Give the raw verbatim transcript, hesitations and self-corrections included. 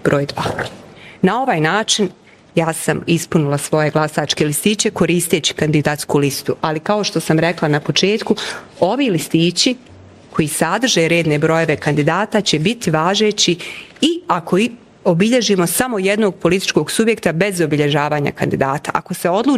broj dva. Na ovaj način ja sam ispunila svoje glasačke listiće koristeći kandidatsku listu, ali kao što sam rekla na početku, ovi listići koji sadrže redne brojeve kandidata će biti važeći i ako i obilježimo samo jednog političkog subjekta bez obilježavanja kandidata. Ako se odluči